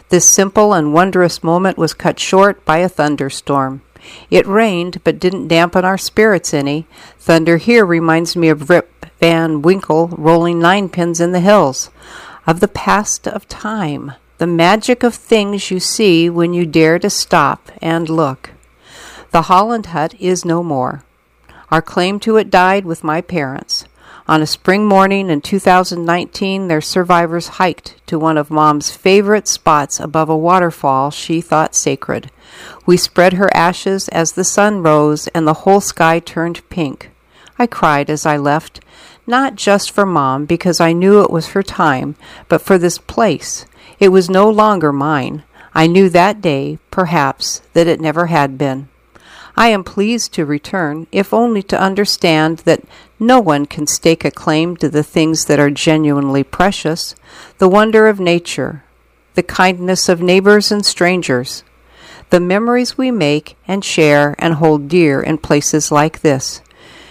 This simple and wondrous moment was cut short by a thunderstorm. It rained, but didn't dampen our spirits any. Thunder here reminds me of Rip Van Winkle rolling ninepins in the hills, of the past of time, the magic of things you see when you dare to stop and look. The Holland hut is no more. Our claim to it died with my parents. On a spring morning in 2019, their survivors hiked to one of Mom's favorite spots above a waterfall she thought sacred. We spread her ashes as the sun rose and the whole sky turned pink. I cried as I left, not just for Mom, because I knew it was her time, but for this place. It was no longer mine. I knew that day, perhaps, that it never had been. I am pleased to return, if only to understand that no one can stake a claim to the things that are genuinely precious, the wonder of nature, the kindness of neighbors and strangers, the memories we make and share and hold dear in places like this.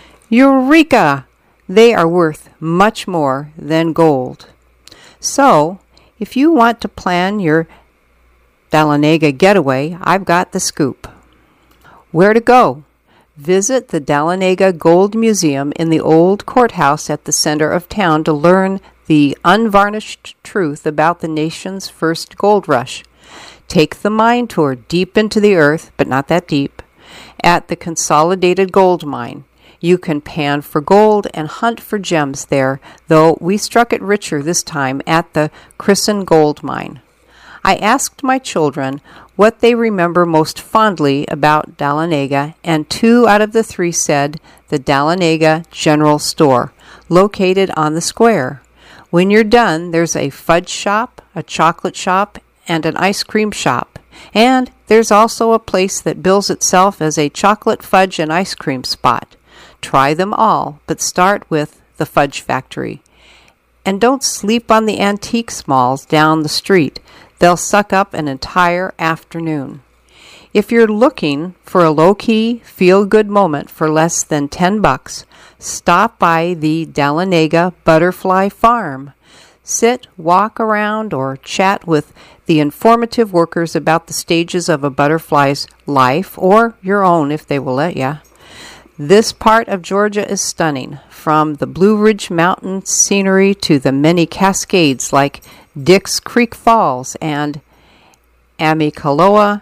Eureka! They are worth much more than gold. So, if you want to plan your Dahlonega getaway, I've got the scoop. Where to go? Visit the Dahlonega Gold Museum in the old courthouse at the center of town to learn the unvarnished truth about the nation's first gold rush. Take the mine tour deep into the earth, but not that deep, at the Consolidated Gold Mine. You can pan for gold and hunt for gems there, though we struck it richer this time at the Crisson Gold Mine. I asked my children what they remember most fondly about Dahlonega, and 2 out of the 3 said the Dahlonega General Store, located on the square. When you're done, there's a fudge shop, a chocolate shop, and an ice cream shop. And there's also a place that bills itself as a chocolate fudge and ice cream spot. Try them all, but start with the Fudge Factory. And don't sleep on the antique malls down the street. They'll suck up an entire afternoon. If you're looking for a low-key, feel-good moment for less than $10, stop by the Dahlonega Butterfly Farm. Sit, walk around, or chat with the informative workers about the stages of a butterfly's life, or your own if they will let you. This part of Georgia is stunning, from the Blue Ridge Mountain scenery to the many cascades like Dix Creek Falls and Amicaloa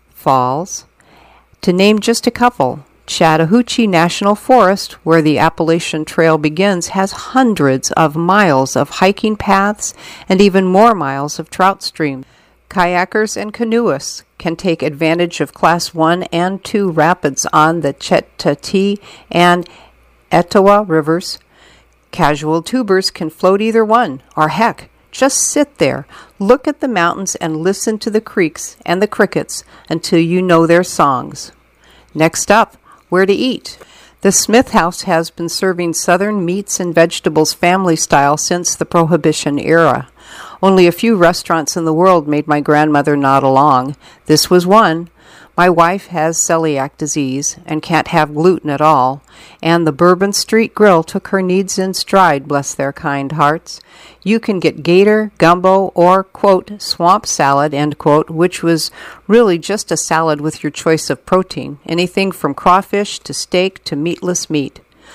Falls, to name just a couple. Chattahoochee National Forest, where the Appalachian Trail begins, has hundreds of miles of hiking paths and even more miles of trout streams. Kayakers and canoeists can take advantage of Class 1 and 2 rapids on the Chetati and Etowah rivers. Casual tubers can float either one, or heck, just sit there, look at the mountains, and listen to the creeks and the crickets until you know their songs. Next up, where to eat. The Smith House has been serving Southern meats and vegetables family style since the Prohibition era. Only a few restaurants in the world made my grandmother nod along. This was one. My wife has celiac disease and can't have gluten at all, and the Bourbon Street Grill took her needs in stride, bless their kind hearts. You can get gator, gumbo, or, quote, swamp salad, end quote, which was really just a salad with your choice of protein, anything from crawfish to steak to meatless meat.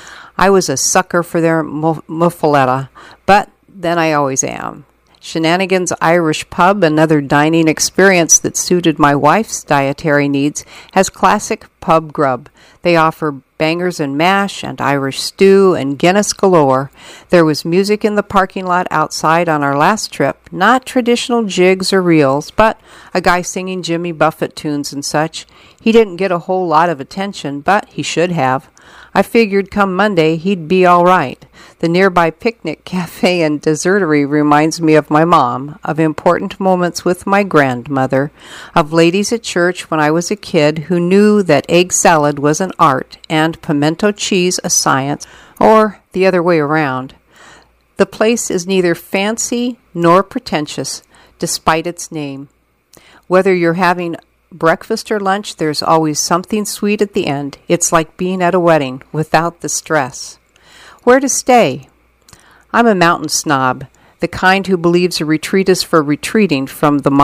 I was a sucker for their muffaletta, but then I always am. Shenanigans Irish Pub, another dining experience that suited my wife's dietary needs, has classic pub grub. They offer bangers and mash and Irish stew and Guinness galore. There was music in the parking lot outside on our last trip, not traditional jigs or reels, but a guy singing Jimmy Buffett tunes and such. He didn't get a whole lot of attention, but he should have. I figured come Monday he'd be all right. The nearby picnic cafe and dessertery reminds me of my mom, of important moments with my grandmother, of ladies at church when I was a kid who knew that egg salad was an art and pimento cheese a science, or the other way around. The place is neither fancy nor pretentious, despite its name. Whether you're having breakfast or lunch, there's always something sweet at the end. It's like being at a wedding without the stress. Where to stay? I'm a mountain snob, the kind who believes a retreat is for retreating from the